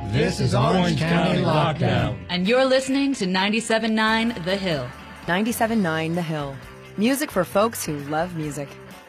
This is Orange County Lockdown. And you're listening to 97.9 The Hill. 97.9 The Hill. Music for folks who love music.